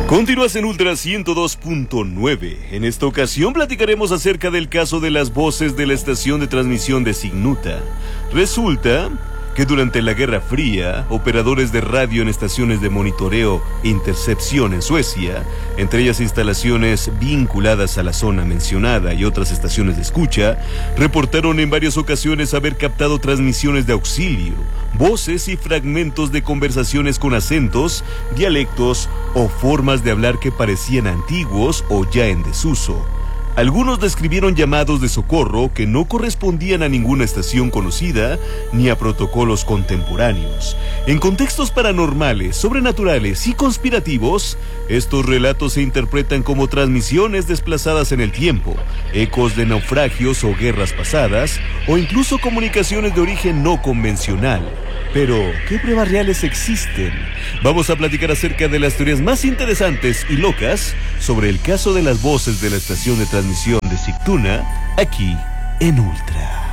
Continúas en Ultra 102.9. En esta ocasión platicaremos acerca del caso de las voces de la estación de transmisión de Signuta. Resulta que durante la Guerra Fría, operadores de radio en estaciones de monitoreo e intercepción en Suecia, entre ellas instalaciones vinculadas a la zona mencionada y otras estaciones de escucha, reportaron en varias ocasiones haber captado transmisiones de auxilio, voces y fragmentos de conversaciones con acentos, dialectos o formas de hablar que parecían antiguos o ya en desuso. Algunos describieron llamados de socorro que no correspondían a ninguna estación conocida ni a protocolos contemporáneos. En contextos paranormales, sobrenaturales y conspirativos, estos relatos se interpretan como transmisiones desplazadas en el tiempo, ecos de naufragios o guerras pasadas, o incluso comunicaciones de origen no convencional. Pero, ¿qué pruebas reales existen? Vamos a platicar acerca de las teorías más interesantes y locas sobre el caso de las voces de la estación de transmisión de Sigtuna, aquí en Ultra.